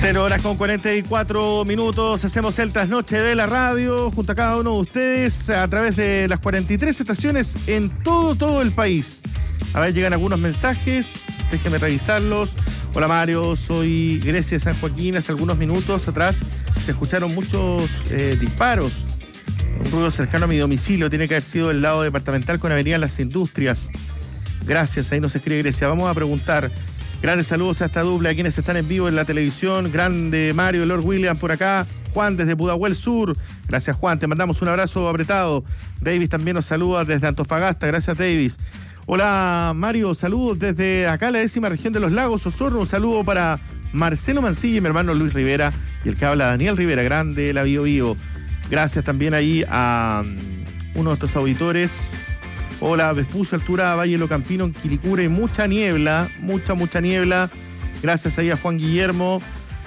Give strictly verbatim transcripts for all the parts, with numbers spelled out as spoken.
Cero horas con cuarenta y cuatro minutos. Hacemos el trasnoche de la radio junto a cada uno de ustedes a través de las cuarenta y tres estaciones en todo, todo el país. A ver, llegan algunos mensajes, déjenme revisarlos. Hola Mario, soy Grecia de San Joaquín. Hace algunos minutos atrás se escucharon muchos eh, disparos. Un ruido cercano a mi domicilio. Tiene que haber sido el lado departamental con Avenida Las Industrias. Gracias, ahí nos escribe Grecia. Vamos a preguntar. Grandes saludos a esta dupla, a quienes están en vivo en la televisión. Grande Mario, Lord William por acá. Juan desde Pudahuel Sur. Gracias, Juan. Te mandamos un abrazo apretado. Davis también nos saluda desde Antofagasta. Gracias, Davis. Hola, Mario. Saludos desde acá, la décima región de los lagos, Osorno. Un saludo para Marcelo Mancilla y mi hermano Luis Rivera. Y el que habla, Daniel Rivera, grande la Bio Bio. Gracias también ahí a um, uno de nuestros auditores. Hola, Vespucio, Altura, Valle Locampino, en Quilicura y mucha niebla, mucha, mucha niebla. Gracias ahí a Juan Guillermo.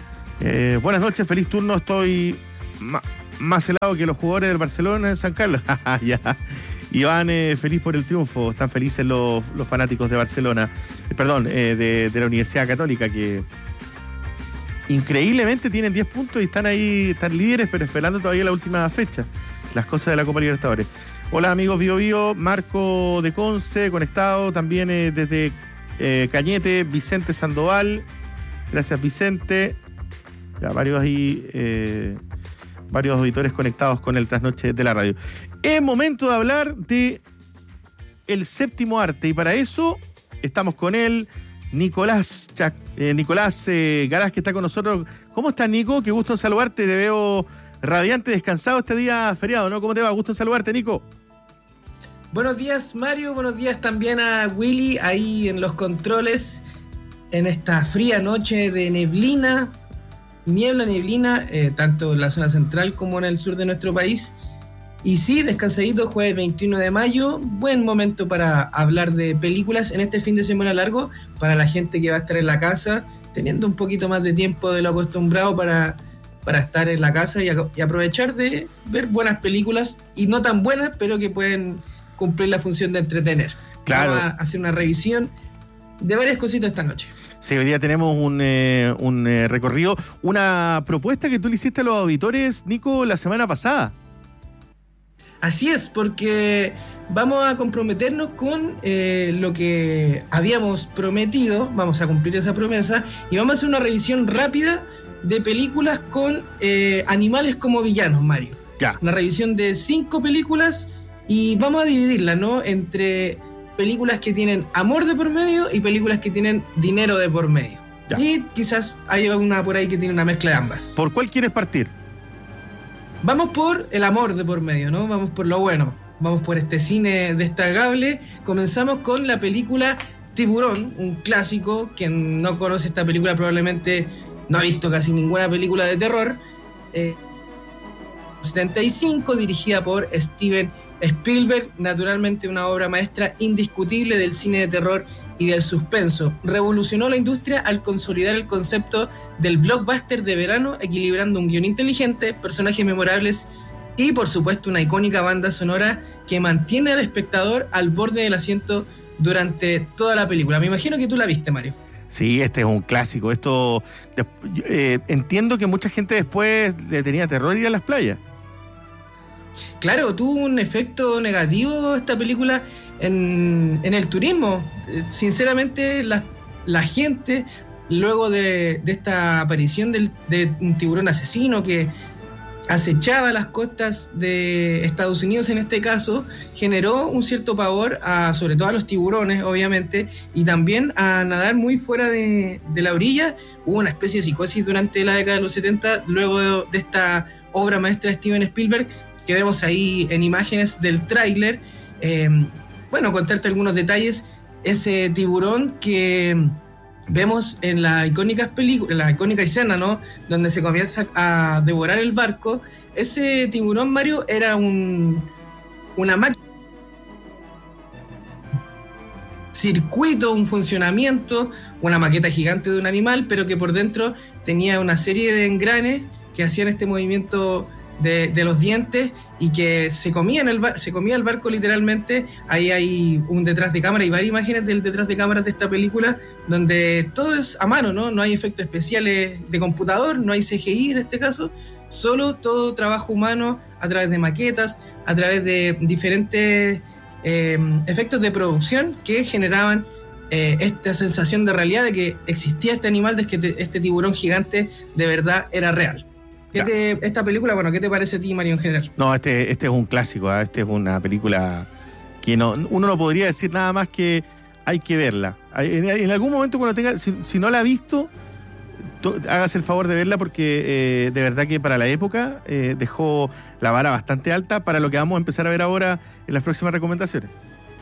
Eh, buenas noches, feliz turno. Estoy ma- más helado que los jugadores del Barcelona en San Carlos. Ya. Iván, eh, feliz por el triunfo. Están felices los, los fanáticos de Barcelona. Eh, perdón, eh, de, de la Universidad Católica, que increíblemente tienen diez puntos y están ahí, están líderes, pero esperando todavía la última fecha. Las cosas de la Copa Libertadores. Hola amigos Bio Bio, Marco de Conce, conectado también eh, desde eh, Cañete, Vicente Sandoval. Gracias Vicente. Ya varios ahí, eh, varios auditores conectados con el trasnoche de la radio. Es momento de hablar de el séptimo arte y para eso estamos con él, Nicolás Chac, eh, Nicolás eh, Garaz, que está con nosotros. ¿Cómo estás, Nico? Qué gusto en saludarte, te veo radiante, descansado este día feriado, ¿no? ¿Cómo te va? Gusto en saludarte, Nico. Buenos días, Mario. Buenos días también a Willy ahí en los controles en esta fría noche de neblina, niebla, neblina, eh, tanto en la zona central como en el sur de nuestro país. Y sí, descansadito, jueves veintiuno de mayo, buen momento para hablar de películas en este fin de semana largo, para la gente que va a estar en la casa, teniendo un poquito más de tiempo de lo acostumbrado para, para estar en la casa y, a, y aprovechar de ver buenas películas, y no tan buenas, pero que pueden cumplir la función de entretener. Claro. Vamos a hacer una revisión de varias cositas esta noche. Sí, hoy día tenemos un, eh, un eh, recorrido, una propuesta que tú le hiciste a los auditores, Nico, la semana pasada. Así es, porque vamos a comprometernos con eh, lo que habíamos prometido, vamos a cumplir esa promesa, y vamos a hacer una revisión rápida de películas con eh, animales como villanos, Mario. Ya. Una revisión de cinco películas y vamos a dividirla, ¿no? Entre películas que tienen amor de por medio y películas que tienen dinero de por medio. Ya. Y quizás hay una por ahí que tiene una mezcla de ambas. ¿Por cuál quieres partir? Vamos por el amor de por medio, ¿no? Vamos por lo bueno. Vamos por este cine destacable. Comenzamos con la película Tiburón, un clásico. Quien no conoce esta película probablemente no ha visto casi ninguna película de terror. Eh, setenta y cinco, dirigida por Steven Spielberg, naturalmente una obra maestra indiscutible del cine de terror y del suspenso. Revolucionó la industria al consolidar el concepto del blockbuster de verano, equilibrando un guión inteligente, personajes memorables y, por supuesto, una icónica banda sonora que mantiene al espectador al borde del asiento durante toda la película. Me imagino que tú la viste, Mario. Sí, este es un clásico. Esto eh, entiendo que mucha gente después le tenía terror ir a las playas. Claro, tuvo un efecto negativo esta película en, en el turismo. Sinceramente, la, la gente, luego de, de esta aparición del, de un tiburón asesino que acechaba las costas de Estados Unidos en este caso, generó un cierto pavor, a, sobre todo a los tiburones, obviamente, y también a nadar muy fuera de, de la orilla. Hubo una especie de psicosis durante la década de los setenta, luego de, de esta obra maestra de Steven Spielberg, que vemos ahí en imágenes del tráiler. Eh, bueno, contarte algunos detalles. Ese tiburón que vemos en la icónica película, en la icónica escena, ¿no? Donde se comienza a devorar el barco. Ese tiburón, Mario, era un una máquina, circuito, un funcionamiento, una maqueta gigante de un animal, pero que por dentro tenía una serie de engranes que hacían este movimiento de, de los dientes y que se comía, en el bar, se comía el barco literalmente. Ahí hay un detrás de cámara y varias imágenes del detrás de cámaras de esta película donde todo es a mano, ¿no? No hay efectos especiales de computador, no hay C G I en este caso, solo todo trabajo humano a través de maquetas, a través de diferentes eh, efectos de producción que generaban eh, esta sensación de realidad de que existía este animal, de que te, este tiburón gigante de verdad era real. ¿Qué te, esta película, bueno, qué te parece a ti, Mario, en general? No, este, este es un clásico, ¿eh? Este es una película que no, uno no podría decir nada más que hay que verla. En, en algún momento cuando tenga, si, si no la ha visto, to, hágase el favor de verla porque eh, de verdad que para la época eh, dejó la vara bastante alta para lo que vamos a empezar a ver ahora en las próximas recomendaciones.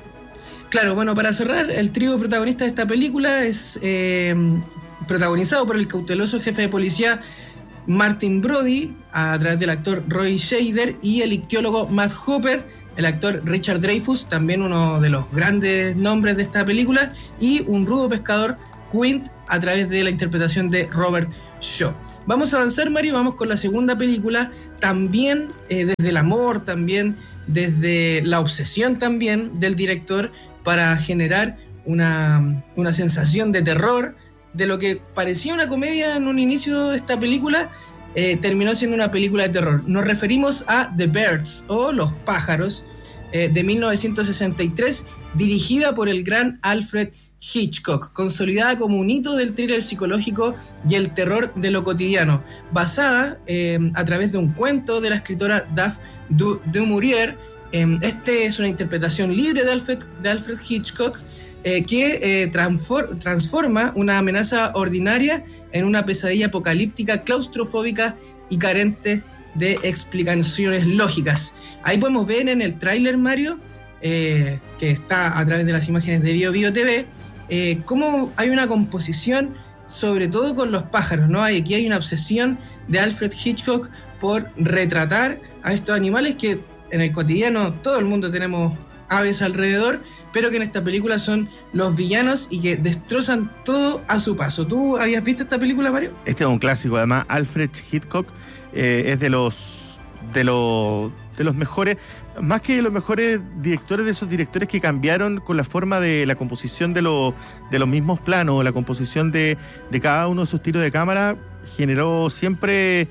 Claro, bueno, para cerrar, el trío protagonista de esta película es eh, protagonizado por el cauteloso jefe de policía Martin Brody, a través del actor Roy Scheider, y el ictiólogo Matt Hopper, el actor Richard Dreyfuss, también uno de los grandes nombres de esta película, y un rudo pescador, Quint, a través de la interpretación de Robert Shaw. Vamos a avanzar, Mario, vamos con la segunda película, también eh, desde el amor, también desde la obsesión también del director para generar una, una sensación de terror. De lo que parecía una comedia en un inicio de esta película, eh, terminó siendo una película de terror. Nos referimos a The Birds, o Los Pájaros, eh, de mil novecientos sesenta y tres, dirigida por el gran Alfred Hitchcock, consolidada como un hito del thriller psicológico y el terror de lo cotidiano, basada eh, a través de un cuento de la escritora Daphne du, du Maurier. Eh, este es una interpretación libre de Alfred, de Alfred Hitchcock, eh, que eh, transfor, transforma una amenaza ordinaria en una pesadilla apocalíptica, claustrofóbica y carente de explicaciones lógicas. Ahí podemos ver en el tráiler, Mario, eh, que está a través de las imágenes de Bio Bio T V, eh, cómo hay una composición, sobre todo con los pájaros, ¿no? Aquí hay una obsesión de Alfred Hitchcock por retratar a estos animales que en el cotidiano todo el mundo tenemos aves alrededor, pero que en esta película son los villanos y que destrozan todo a su paso. ¿Tú habías visto esta película, Mario? Este es un clásico, además. Alfred Hitchcock eh, es de los de los de los mejores, más que los mejores directores, de esos directores que cambiaron con la forma de la composición de, lo, de los mismos planos, la composición de, de cada uno de sus tiros de cámara, generó siempre,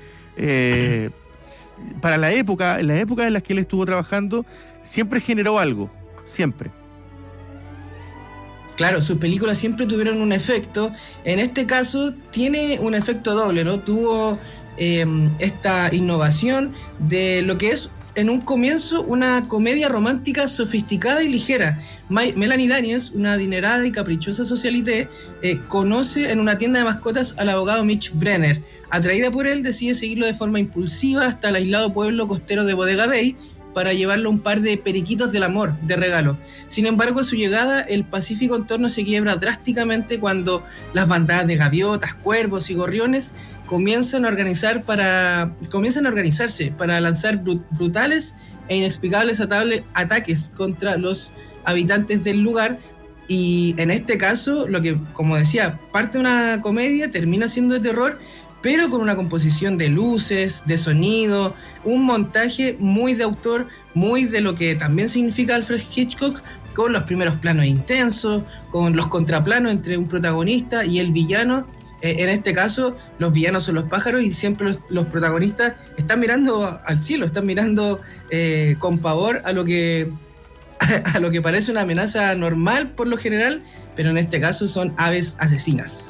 eh, para la época, en la época en la que él estuvo trabajando, siempre generó algo, siempre. Claro, sus películas siempre tuvieron un efecto. En este caso tiene un efecto doble, ¿no? Tuvo eh, esta innovación de lo que es en un comienzo una comedia romántica sofisticada y ligera. My, Melanie Daniels, una adinerada y caprichosa socialité, eh, conoce en una tienda de mascotas al abogado Mitch Brenner. Atraída por él, decide seguirlo de forma impulsiva hasta el aislado pueblo costero de Bodega Bay para llevarle un par de periquitos del amor de regalo. Sin embargo, a su llegada, el pacífico entorno se quiebra drásticamente cuando las bandadas de gaviotas, cuervos y gorriones comienzan a organizar para comienzan a organizarse para lanzar brutales e inexplicables ataques contra los habitantes del lugar. Y en este caso, lo que, como decía, parte de una comedia, termina siendo de terror, pero con una composición de luces, de sonido, un montaje muy de autor, muy de lo que también significa Alfred Hitchcock, con los primeros planos intensos, con los contraplanos entre un protagonista y el villano. Eh, en este caso, los villanos son los pájaros y siempre los, los protagonistas están mirando al cielo, están mirando eh, con pavor a lo que a lo que parece una amenaza normal por lo general, pero en este caso son aves asesinas.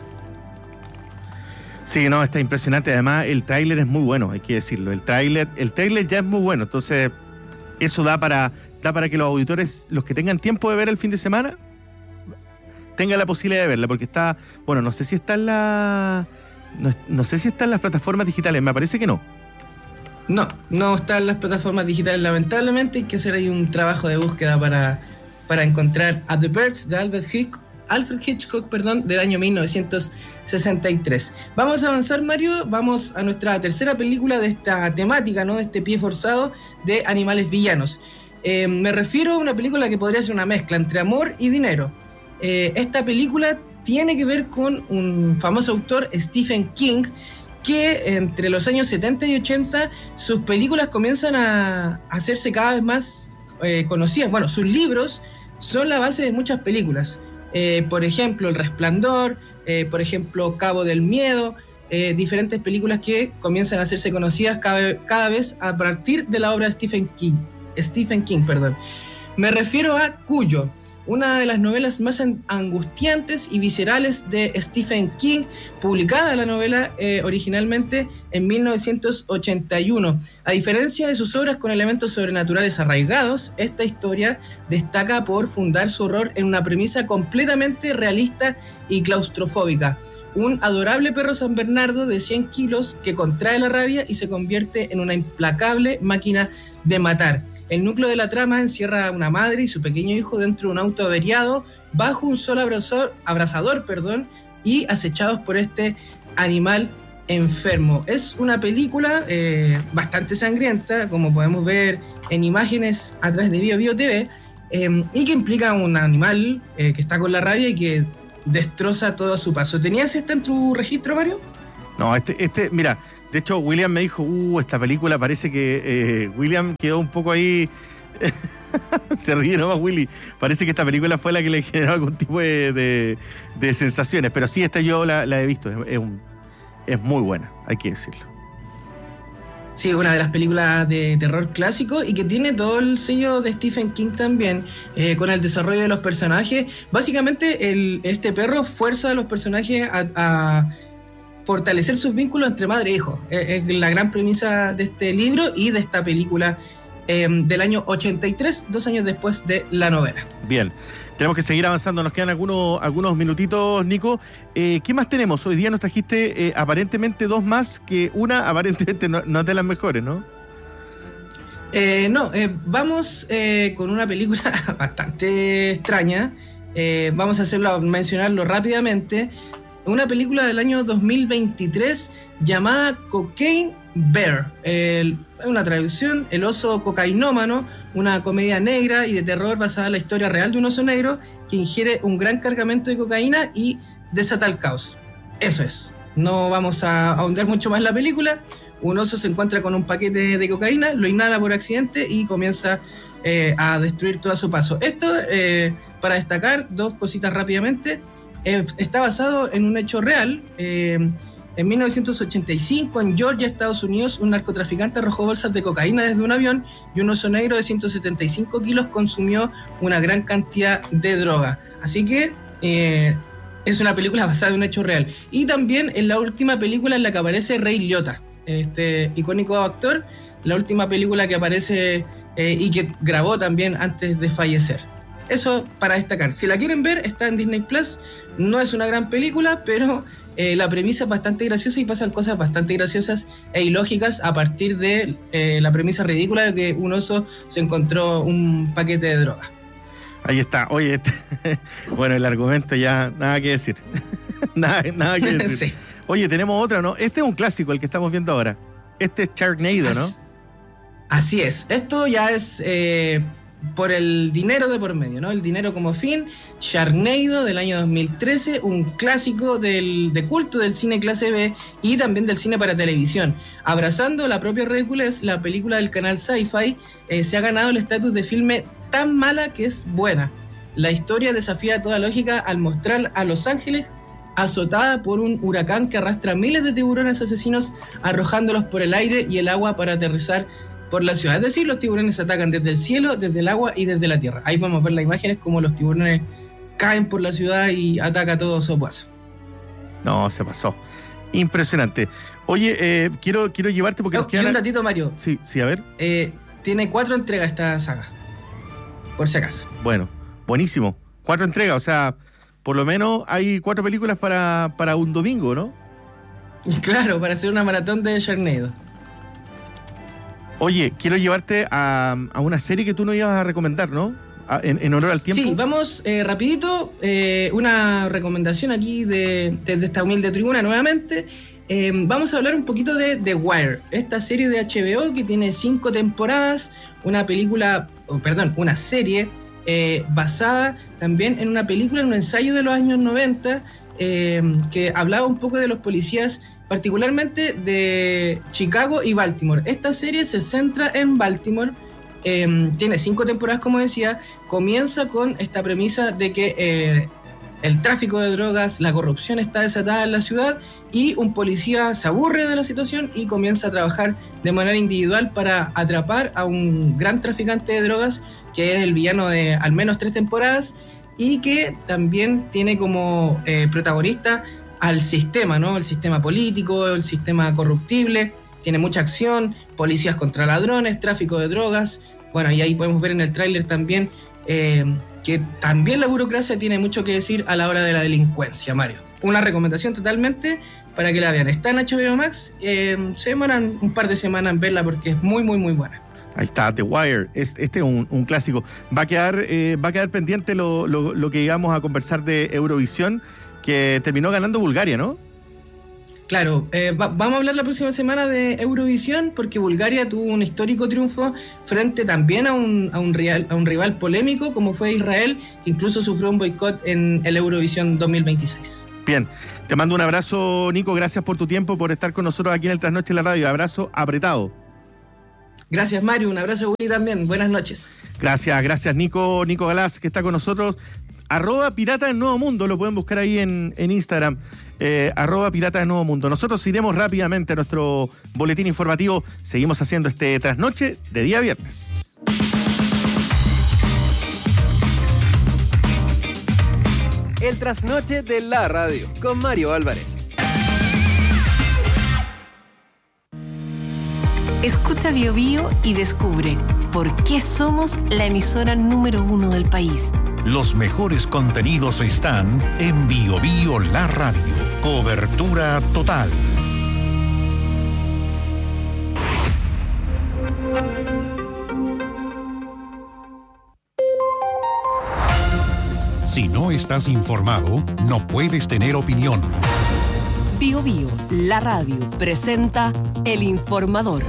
Sí, no, está impresionante. Además, el tráiler es muy bueno, hay que decirlo. El tráiler, el tráiler ya es muy bueno. Entonces, eso da para, da para que los auditores, los que tengan tiempo de ver el fin de semana, tengan la posibilidad de verla, porque está, bueno, no sé si está en la, no, no sé si está en las plataformas digitales, me parece que no. No, no está en las plataformas digitales, lamentablemente. Hay que hacer ahí un trabajo de búsqueda para, para encontrar a The Birds de Alfred Hitchcock. Alfred Hitchcock, perdón, del año mil novecientos sesenta y tres. Vamos a avanzar, Mario, vamos a nuestra tercera película de esta temática, ¿no? De este pie forzado de animales villanos. Eh, me refiero a una película que podría ser una mezcla entre amor y dinero. Eh, esta película tiene que ver con un famoso autor, Stephen King, que entre los años setenta y ochenta sus películas comienzan a hacerse cada vez más eh, conocidas. Bueno, sus libros son la base de muchas películas. Eh, por ejemplo, El Resplandor, eh, por ejemplo, Cabo del Miedo, eh, diferentes películas que comienzan a hacerse conocidas cada, cada vez a partir de la obra de Stephen King. Stephen King, perdón. Me refiero a Cuyo, una de las novelas más angustiantes y viscerales de Stephen King, publicada la novela eh, originalmente en mil novecientos ochenta y uno. A diferencia de sus obras con elementos sobrenaturales arraigados, esta historia destaca por fundar su horror en una premisa completamente realista y claustrofóbica. Un adorable perro San Bernardo de cien kilos que contrae la rabia y se convierte en una implacable máquina de matar. El núcleo de la trama encierra a una madre y su pequeño hijo dentro de un auto averiado, bajo un sol abrasador, abrasador perdón, y acechados por este animal enfermo. Es una película eh, bastante sangrienta, como podemos ver en imágenes a través de Bio Bio T V, eh, y que implica un animal eh, que está con la rabia y que destroza todo a su paso. ¿Tenías esta en tu registro, Mario? No, este, este, mira, de hecho William me dijo, uh, esta película parece que eh, William quedó un poco ahí, se ríe nomás Willy, parece que esta película fue la que le generó algún tipo de, de, de sensaciones, pero sí, esta yo la, la he visto, es, es, un, es muy buena, hay que decirlo. Sí, una de las películas de terror clásico y que tiene todo el sello de Stephen King también, eh, con el desarrollo de los personajes. Básicamente, el, este perro fuerza a los personajes a, a fortalecer sus vínculos entre madre e hijo. Es, es la gran premisa de este libro y de esta película eh, del año ochenta y tres, dos años después de la novela. Bien. Tenemos que seguir avanzando, nos quedan algunos, algunos minutitos, Nico. Eh, ¿Qué más tenemos? Hoy día nos trajiste eh, aparentemente dos más, que una aparentemente no, no es de las mejores, ¿no? Eh, no, eh, vamos eh, con una película bastante extraña. Eh, vamos a hacerlo, mencionarlo rápidamente. Una película del año dos mil veintitrés llamada Cocaine Bear. Es una traducción, El oso cocainómano, una comedia negra y de terror basada en la historia real de un oso negro que ingiere un gran cargamento de cocaína y desata el caos. Eso es. No vamos a ahondar mucho más en la película. Un oso se encuentra con un paquete de cocaína, lo inhala por accidente y comienza eh, a destruir todo a su paso. Esto, eh, para destacar, dos cositas rápidamente. Eh, está basado en un hecho real. Eh, En mil novecientos ochenta y cinco, en Georgia, Estados Unidos, un narcotraficante arrojó bolsas de cocaína desde un avión y un oso negro de ciento setenta y cinco kilos consumió una gran cantidad de droga. Así que eh, es una película basada en un hecho real. Y también en la última película en la que aparece Ray Liotta, este icónico actor, la última película que aparece eh, y que grabó también antes de fallecer. Eso para destacar. Si la quieren ver, está en Disney Plus. No es una gran película, pero eh, la premisa es bastante graciosa y pasan cosas bastante graciosas e ilógicas a partir de eh, la premisa ridícula de que un oso se encontró un paquete de droga. Ahí está. Oye, este, bueno, el argumento ya nada que decir. nada, nada que decir. Sí. Oye, tenemos otra, ¿no? Este es un clásico, el que estamos viendo ahora. Este es Sharknado, ¿no? Así, así es. Esto ya es... Eh, por el dinero de por medio, ¿no? El dinero como fin. Sharknado del año dos mil trece, un clásico del, de culto del cine clase B y también del cine para televisión. Abrazando la propia ridiculez, la película del canal Sci-Fi eh, se ha ganado el estatus de filme tan mala que es buena. La historia desafía toda lógica al mostrar a Los Ángeles azotada por un huracán que arrastra miles de tiburones asesinos, arrojándolos por el aire y el agua para aterrizar por la ciudad. Es decir, los tiburones atacan desde el cielo, desde el agua y desde la tierra. Ahí podemos ver las imágenes como los tiburones caen por la ciudad y ataca todo su paso. No, se pasó. Impresionante. Oye, eh, quiero, quiero llevarte porque... Oh, nos quedan... Y un datito, Mario. Sí, sí, a ver. Eh, tiene cuatro entregas esta saga, por si acaso. Bueno, buenísimo. Cuatro entregas, o sea, por lo menos hay cuatro películas para, para un domingo, ¿no? Claro, para hacer una maratón de Sharknado. Oye, quiero llevarte a, a una serie que tú nos ibas a recomendar, ¿no? A, en, en honor al tiempo. Sí, vamos eh, rapidito. Eh, una recomendación aquí de, desde esta humilde tribuna nuevamente. Eh, vamos a hablar un poquito de The Wire, esta serie de H B O que tiene cinco temporadas, una película, oh, perdón, una serie eh, basada también en una película, en un ensayo de los años noventa, eh, que hablaba un poco de los policías particularmente de Chicago y Baltimore. Esta serie se centra en Baltimore, eh, tiene cinco temporadas, como decía, comienza con esta premisa de que eh, el tráfico de drogas, la corrupción está desatada en la ciudad y un policía se aburre de la situación y comienza a trabajar de manera individual para atrapar a un gran traficante de drogas que es el villano de al menos tres temporadas y que también tiene como eh, protagonista al sistema, ¿no? El sistema político, el sistema corruptible, tiene mucha acción, policías contra ladrones, tráfico de drogas, bueno, y ahí podemos ver en el tráiler también eh, que también la burocracia tiene mucho que decir a la hora de la delincuencia, Mario. Una recomendación totalmente para que la vean. Está en H B O Max, eh, se demoran un par de semanas en verla porque es muy, muy, muy buena. Ahí está, The Wire, este es un, un clásico. Va a quedar, eh, va a quedar pendiente lo, lo, lo que íbamos a conversar de Eurovisión, que terminó ganando Bulgaria, ¿no? Claro, eh, va, vamos a hablar la próxima semana de Eurovisión porque Bulgaria tuvo un histórico triunfo frente también a un, a un, rival, a un rival polémico como fue Israel, que incluso sufrió un boicot en el Eurovisión dos mil veintiséis. Bien, te mando un abrazo, Nico, gracias por tu tiempo, por estar con nosotros aquí en el Trasnoche de la Radio. Abrazo apretado. Gracias, Mario, un abrazo a Willy también, buenas noches. Gracias, gracias, Nico, Nico Galás, que está con nosotros. Arroba Pirata del Nuevo Mundo, lo pueden buscar ahí en, en Instagram, eh, arroba Pirata del Nuevo Mundo. Nosotros iremos rápidamente a nuestro boletín informativo. Seguimos haciendo este trasnoche de día viernes. El trasnoche de la radio, con Mario Álvarez. Escucha Bio Bio y descubre por qué somos la emisora número uno del país. Los mejores contenidos están en Bio Bio La Radio. Cobertura total. Si no estás informado, no puedes tener opinión. Bio Bio, la radio, presenta El Informador.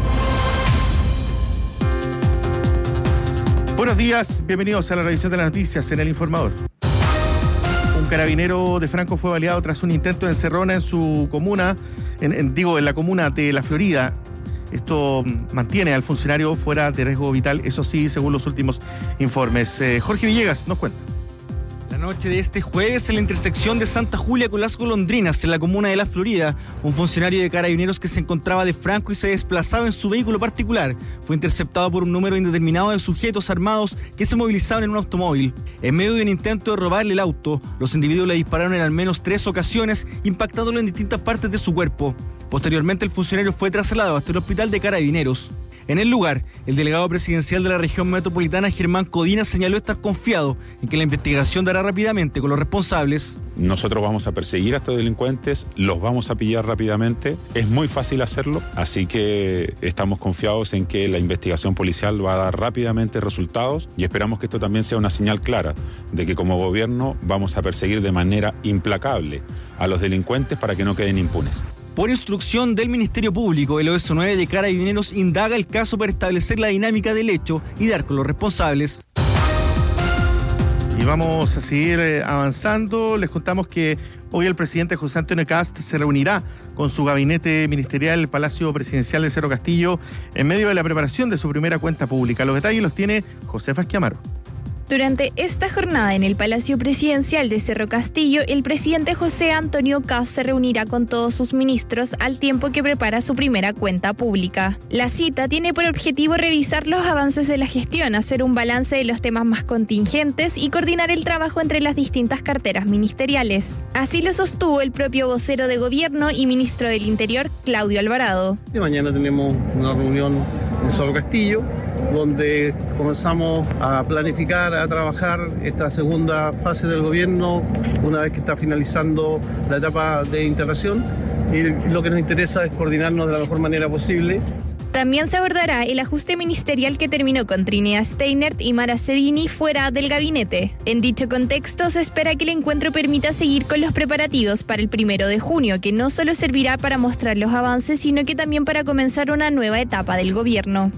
Buenos días, bienvenidos a la revisión de las noticias en El Informador. Un carabinero de Franco fue baleado tras un intento de encerrona en su comuna, en, en, digo, en la comuna de La Florida. Esto mantiene al funcionario fuera de riesgo vital, eso sí, según los últimos informes. Eh, Jorge Villegas nos cuenta. La noche de este jueves, en la intersección de Santa Julia con Las Golondrinas, en la comuna de La Florida, un funcionario de carabineros que se encontraba de Franco y se desplazaba en su vehículo particular fue interceptado por un número indeterminado de sujetos armados que se movilizaban en un automóvil. En medio de un intento de robarle el auto, los individuos le dispararon en al menos tres ocasiones, impactándolo en distintas partes de su cuerpo. Posteriormente, el funcionario fue trasladado hasta el hospital de carabineros. En el lugar, el delegado presidencial de la región metropolitana, Germán Codina, señaló estar confiado en que la investigación dará rápidamente con los responsables. Nosotros vamos a perseguir a estos delincuentes, los vamos a pillar rápidamente. Es muy fácil hacerlo, así que estamos confiados en que la investigación policial va a dar rápidamente resultados y esperamos que esto también sea una señal clara de que como gobierno vamos a perseguir de manera implacable a los delincuentes para que no queden impunes. Por instrucción del Ministerio Público, el O S nueve de Carabineros indaga el caso para establecer la dinámica del hecho y dar con los responsables. Y vamos a seguir avanzando. Les contamos que hoy el presidente José Antonio Kast se reunirá con su gabinete ministerial en el Palacio Presidencial de Cerro Castillo en medio de la preparación de su primera cuenta pública. Los detalles los tiene Josefa Esquiamaro. Durante esta jornada en el Palacio Presidencial de Cerro Castillo, el presidente José Antonio Kast se reunirá con todos sus ministros al tiempo que prepara su primera cuenta pública. La cita tiene por objetivo revisar los avances de la gestión, hacer un balance de los temas más contingentes y coordinar el trabajo entre las distintas carteras ministeriales. Así lo sostuvo el propio vocero de gobierno y ministro del Interior, Claudio Alvarado. Y mañana tenemos una reunión en Cerro Castillo, donde comenzamos a planificar, a trabajar esta segunda fase del gobierno, una vez que está finalizando la etapa de integración, y lo que nos interesa es coordinarnos de la mejor manera posible. También se abordará el ajuste ministerial que terminó con Trinidad Steinert y Mara Cedini fuera del gabinete. En dicho contexto, se espera que el encuentro permita seguir con los preparativos para el primero de junio, que no solo servirá para mostrar los avances, sino que también para comenzar una nueva etapa del gobierno.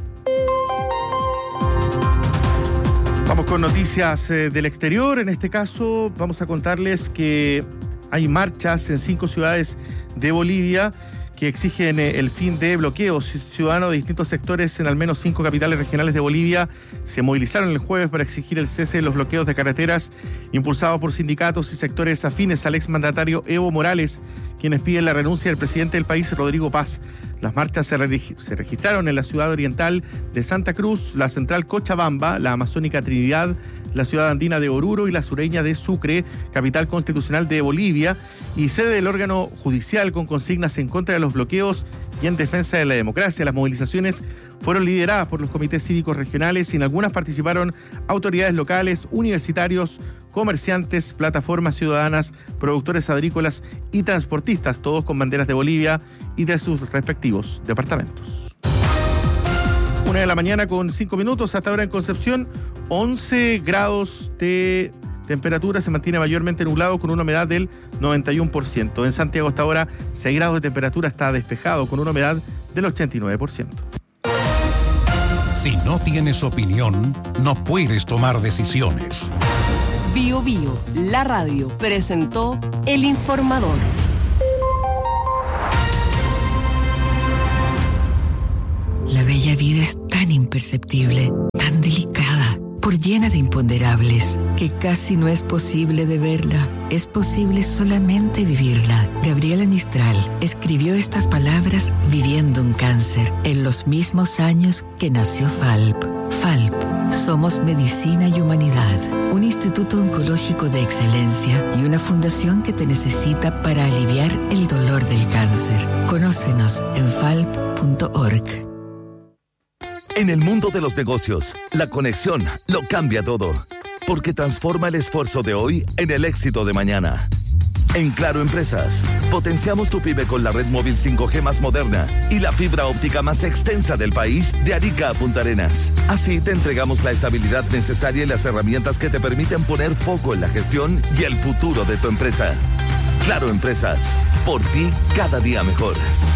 Vamos con noticias eh, del exterior. En este caso vamos a contarles que hay marchas en cinco ciudades de Bolivia que exigen eh, el fin de bloqueos. Ciudadanos de distintos sectores en al menos cinco capitales regionales de Bolivia se movilizaron el jueves para exigir el cese de los bloqueos de carreteras impulsados por sindicatos y sectores afines al exmandatario Evo Morales, quienes piden la renuncia del presidente del país, Rodrigo Paz. Las marchas se, re- se registraron en la ciudad oriental de Santa Cruz, la central Cochabamba, la amazónica Trinidad, la ciudad andina de Oruro y la sureña de Sucre, capital constitucional de Bolivia, y sede del órgano judicial con consignas en contra de los bloqueos y en defensa de la democracia. Las movilizaciones fueron lideradas por los comités cívicos regionales y en algunas participaron autoridades locales, universitarios, comerciantes, plataformas ciudadanas, productores agrícolas y transportistas, todos con banderas de Bolivia y de sus respectivos departamentos. Una de la mañana con cinco minutos, hasta ahora en Concepción, once grados de temperatura, se mantiene mayormente nublado con una humedad del noventa y uno por ciento. En Santiago hasta ahora seis grados de temperatura, está despejado con una humedad del ochenta y nueve por ciento. Si no tienes opinión, no puedes tomar decisiones. Bio Bio, la radio, presentó El Informador. La bella vida es tan imperceptible, tan delicada, por llena de imponderables, que casi no es posible de verla. Es posible solamente vivirla. Gabriela Mistral escribió estas palabras viviendo un cáncer, en los mismos años que nació Falp. Falp, somos medicina y humanidad, un instituto oncológico de excelencia y una fundación que te necesita para aliviar el dolor del cáncer. Conócenos en falp punto org. En el mundo de los negocios, la conexión lo cambia todo, porque transforma el esfuerzo de hoy en el éxito de mañana. En Claro Empresas, potenciamos tu pyme con la red móvil cinco G más moderna y la fibra óptica más extensa del país de Arica a Punta Arenas. Así te entregamos la estabilidad necesaria y las herramientas que te permiten poner foco en la gestión y el futuro de tu empresa. Claro Empresas, por ti cada día mejor.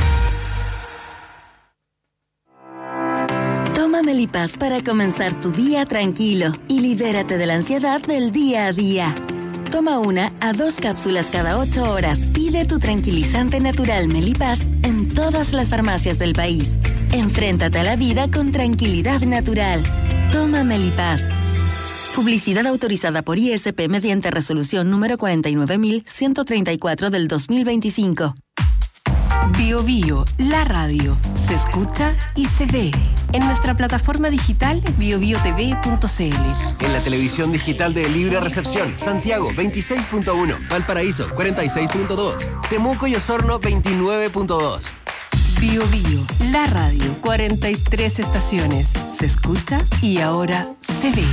Toma Melipaz para comenzar tu día tranquilo y libérate de la ansiedad del día a día. Toma una a dos cápsulas cada ocho horas. Pide tu tranquilizante natural Melipaz en todas las farmacias del país. Enfréntate a la vida con tranquilidad natural. Toma Melipaz. Publicidad autorizada por I S P mediante resolución número cuarenta y nueve mil ciento treinta y cuatro del dos mil veinticinco. Bio Bio, la radio, se escucha y se ve en nuestra plataforma digital bio bio t v punto c l. En la televisión digital de Libre Recepción, Santiago veintiséis punto uno, Valparaíso cuarenta y seis punto dos, Temuco y Osorno veintinueve punto dos. Bio Bio, la radio, cuarenta y tres estaciones, se escucha y ahora se ve.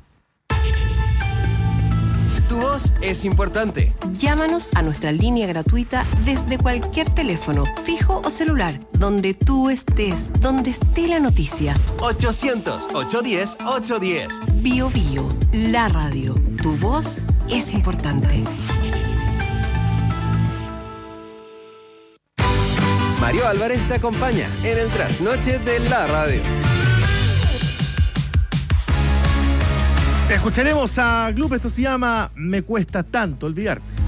Tu voz es importante. Llámanos a nuestra línea gratuita desde cualquier teléfono, fijo o celular, donde tú estés, donde esté la noticia. ochocientos, ochocientos diez, ochocientos diez. Bio Bio, la radio. Tu voz es importante. Mario Álvarez te acompaña en el trasnoche de la radio. Escucharemos a Gloop, esto se llama Me cuesta tanto olvidarte.